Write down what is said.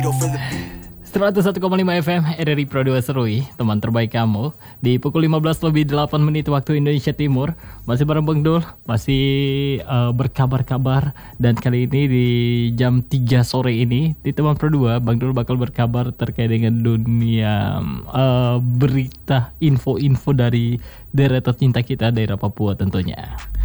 101,5 FM RRI Pro 2 Serui, teman terbaik kamu. Di pukul 15:08 waktu Indonesia Timur. Masih bareng Bang Dul, masih berkabar-kabar. Dan kali ini di jam 3 sore ini di teman Pro 2, Bang Dul bakal berkabar terkait dengan dunia berita, info-info dari daerah tercinta kita, daerah Papua tentunya.